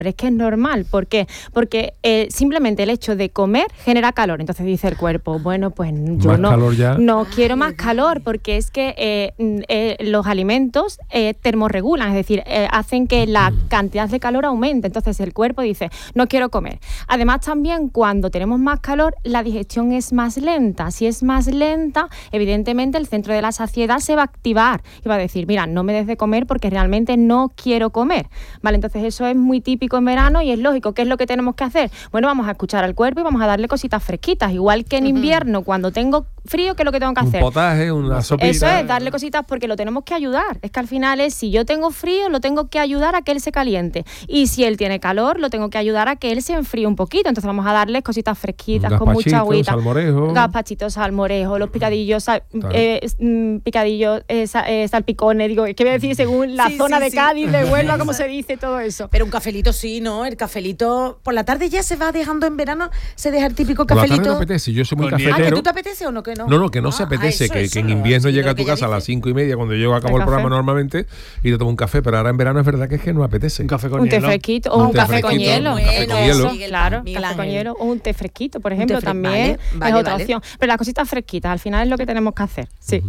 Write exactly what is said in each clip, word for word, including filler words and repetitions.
es que es normal. ¿Por qué? Porque eh, simplemente el hecho de comer genera calor. Entonces dice el cuerpo, bueno, pues yo no, no quiero más calor, porque es que eh, eh, los alimentos eh, termorregulan, es decir, eh, hacen que la cantidad de calor aumente. Entonces el cuerpo dice, no quiero comer. Además también cuando tenemos más calor, la digestión es más lenta. Si es más lenta, evidentemente el centro de la saciedad se va a activar y va a decir, mira, no me des de comer porque realmente no quiero comer. Vale, entonces eso es muy típico en verano y es lógico. ¿Qué es lo que tenemos que hacer? Bueno, vamos a escuchar al cuerpo y vamos a darle cositas fresquitas, igual que en invierno, cuando tengo frío, ¿qué es lo que tengo que hacer? Un potaje, una sopita. Eso es, darle cositas porque lo tenemos que ayudar. Es que al final es, si yo tengo frío, lo tengo que ayudar a que él se caliente. Y si él tiene calor, lo tengo que ayudar a que él se enfríe un poquito. Entonces vamos a darle cositas fresquitas, con mucha agüita. Salmorejo. Gazpachitos, salmorejo, los picadillos, sal, eh, picadillos, eh, sal, eh, salpicones, digo, ¿qué voy a decir? Según la sí, zona sí, de sí. Cádiz, de Huelva, ¿cómo se dice todo eso? Pero un cafelito sí, ¿no? El cafelito, por la tarde ya se va dejando en verano, se deja el típico Por la cafelito. tarde no apetece, yo soy muy Con cafetero. Ah, ¿que tú te apetece o no? Que no. No, no, que no ah, se apetece, ah, eso, que, eso, que en no, invierno sí, llega lo a tu que ella casa a las dice. cinco y media cuando yo acabo el, El programa café. normalmente y te tomo un café, pero ahora en verano es verdad que es que no apetece. Un café con Un té hielo. fresquito o Un un té café con fresquito, hielo. un café con Eso, hielo. Miguel, claro, Miguel café con Ángel. hielo o un té fresquito, por ejemplo, té fre- también vale, vale, es otra vale. opción. Pero las cositas fresquitas, al final es lo que tenemos que hacer. Sí.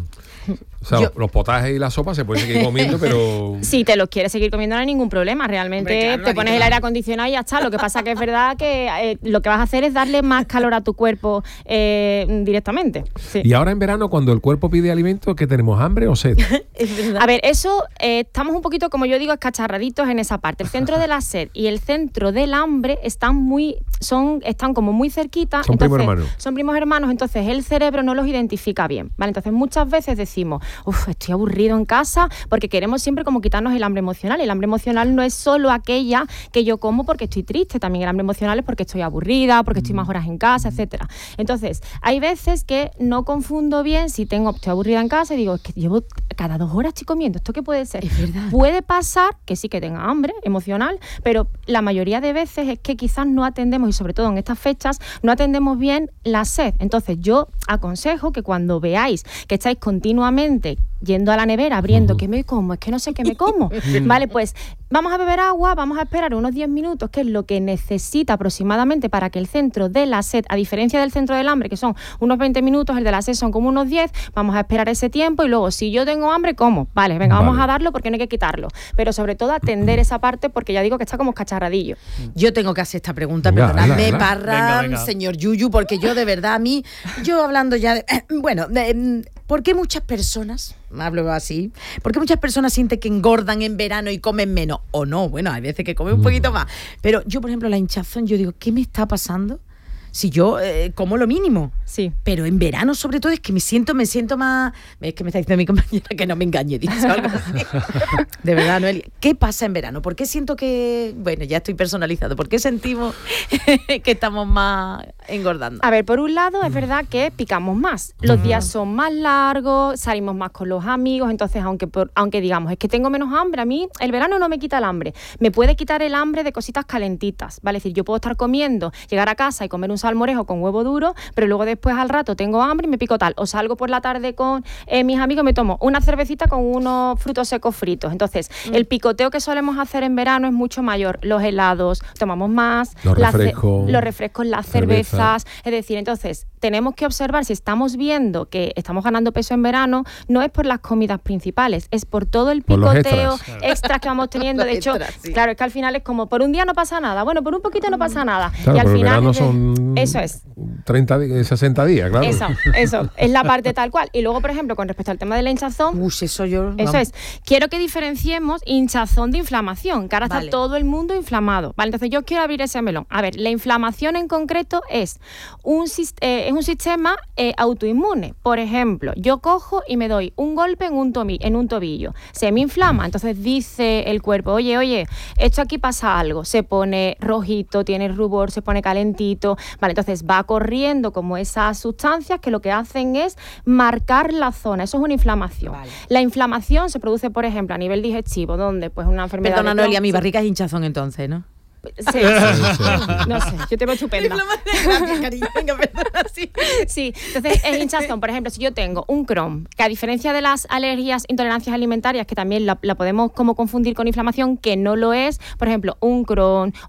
O sea, Yo- los potajes y la sopa se pueden seguir comiendo, pero... Si te los quieres seguir comiendo no hay ningún problema. Realmente Hombre, claro, te aquí pones te el va. aire acondicionado y ya está. Lo que pasa que es verdad que eh, lo que vas a hacer es darle más calor a tu cuerpo eh, directamente. Sí. Y ahora en verano, cuando el cuerpo pide alimento, ¿qué tenemos? ¿Hambre o sed? Es verdad. A ver, eso eh, estamos un poquito, como yo digo, escacharraditos en esa parte. El centro de la sed y el centro del hambre están muy, son, están como muy cerquitas. Son entonces, primos hermanos. Son primos hermanos, entonces el cerebro no los identifica bien, ¿vale? Entonces muchas veces decimos, uff, estoy aburrido en casa, porque queremos siempre como quitarnos el hambre emocional. Y el hambre emocional no es solo aquella que yo como porque estoy triste, también el hambre emocional es porque estoy aburrida, porque estoy más horas en casa, etcétera. Entonces, hay veces que no confundo bien si tengo, estoy aburrida en casa y digo, es que llevo cada dos horas estoy comiendo, ¿esto qué puede ser? Es verdad. Puede pasar que sí que tenga hambre emocional, pero la mayoría de veces es que quizás no atendemos, y sobre todo en estas fechas, no atendemos bien la sed. Entonces, yo aconsejo que cuando veáis que estáis continuamente yendo a la nevera, abriendo, ¿qué me como? Es que no sé qué me como. Vale, pues vamos a beber agua, vamos a esperar unos diez minutos, que es lo que necesita aproximadamente para que el centro de la sed, a diferencia del centro del hambre, que son unos veinte minutos, el de la sed son como unos diez, vamos a esperar ese tiempo y luego, si yo tengo hambre, como. Vale, venga, vamos Vale. a darlo porque no hay que quitarlo. Pero sobre todo atender esa parte, porque ya digo que está como cacharradillo. Yo tengo que hacer esta pregunta, Venga, perdonadme, hazla, hazla. Parra, Venga, venga. señor Yuyu, porque yo de verdad a mí, yo hablando ya de, bueno, de, ¿por qué muchas personas, hablo así, por qué muchas personas sienten que engordan en verano y comen menos? O no, bueno, hay veces que comen un poquito más, pero yo, por ejemplo, la hinchazón, yo digo, ¿qué me está pasando? Si yo eh, como lo mínimo. Sí. Pero en verano, sobre todo, es que me siento, me siento más. Es que me está diciendo mi compañera que no me engañe, dice algo así. De verdad, Noelia. ¿Qué pasa en verano? ¿Por qué siento que. Bueno, ya estoy personalizado. ¿Por qué sentimos que estamos más engordando? A ver, por un lado es verdad que picamos más, los días son más largos, salimos más con los amigos, entonces aunque por, aunque digamos, es que tengo menos hambre, a mí el verano no me quita el hambre, me puede quitar el hambre de cositas calentitas, ¿vale? Es decir, yo puedo estar comiendo, llegar a casa y comer un salmorejo con huevo duro, pero luego después al rato tengo hambre y me pico tal, o salgo por la tarde con eh, mis amigos y me tomo una cervecita con unos frutos secos fritos, entonces mm. el picoteo que solemos hacer en verano es mucho mayor, los helados, tomamos más, Los la ce- refrescos, los refrescos, las cerveza. cervezas, es decir, entonces tenemos que observar si estamos viendo que estamos ganando peso en verano, no es por las comidas principales, es por todo el Por los picoteo extras. extras que vamos teniendo. De Los hecho, extras, sí. claro, es que al final es como por un día no pasa nada, bueno, por un poquito no pasa nada. Claro, y al pero el final verano es de- son eso es. treinta, di- sesenta días, claro. Eso, eso, es la parte tal cual. Y luego, por ejemplo, con respecto al tema de la hinchazón, Uy, eso yo. eso vamos. es. Quiero que diferenciemos hinchazón de inflamación, que ahora Vale. está todo el mundo inflamado. Vale, entonces yo quiero abrir ese melón. A ver, la inflamación en concreto es un, sis- eh, es un sistema eh, autoinmune. Por ejemplo, yo cojo y me doy un golpe en un, tomi- en un tobillo. Se me inflama, entonces dice el cuerpo, oye, oye, esto aquí pasa algo. Se pone rojito, tiene rubor, se pone calentito. Vale, entonces va corriendo como esas sustancias que lo que hacen es marcar la zona. Eso es una inflamación. Vale. La inflamación se produce, por ejemplo, a nivel digestivo, donde pues una enfermedad... Perdona, de Noelia, Crohn- mi sí. barriga es hinchazón entonces, ¿no? Sí, sí, sí. No sé, yo te veo estupenda. Gracias, cariño. Venga, perdona, sí. Sí, entonces es hinchazón. Por ejemplo, si yo tengo un Crohn, que a diferencia de las alergias, intolerancias alimentarias, que también la, la podemos como confundir con inflamación, que no lo es, por ejemplo, un Crohn